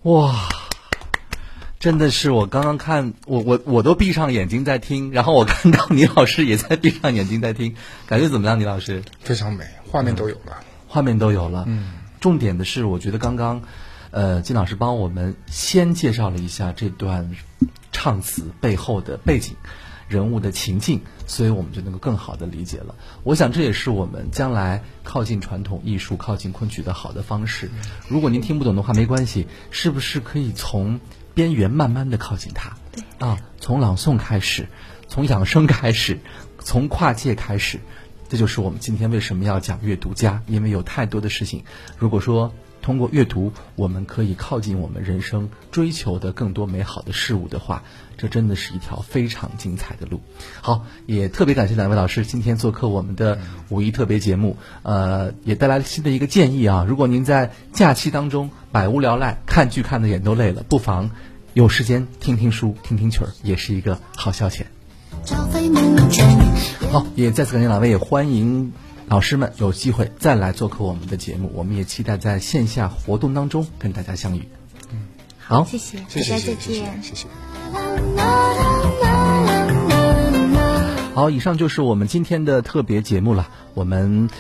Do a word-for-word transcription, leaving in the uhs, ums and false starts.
哇，真的是我刚刚看我我我都闭上眼睛在听，然后我看到倪老师也在闭上眼睛在听，感觉怎么样？倪老师非常美，画面都有了， 嗯、画面都有了。 嗯， 重点的是，我觉得刚刚，呃，金老师帮我们先介绍了一下这段唱词背后的背景。人物的情境，所以我们就能够更好的理解了。我想这也是我们将来靠近传统艺术、靠近昆曲的好的方式。如果您听不懂的话，没关系，是不是可以从边缘慢慢的靠近它？ 对啊，从朗诵开始，从养生开始，从跨界开始，这就是我们今天为什么要讲阅读家，因为有太多的事情，如果说通过阅读，我们可以靠近我们人生追求的更多美好的事物的话，这真的是一条非常精彩的路。好，也特别感谢两位老师今天做客我们的五一特别节目，呃，也带来了新的一个建议啊。如果您在假期当中百无聊赖，看剧看的眼都累了，不妨有时间听听书、听听曲儿，也是一个好消遣。好，也再次感谢两位，也欢迎老师们有机会再来做客我们的节目，我们也期待在线下活动当中跟大家相遇。 嗯， 好， 谢谢， 谢谢， 大家再谢谢， 见， 谢谢。 好，以上就是我们今天的特别节目了，我们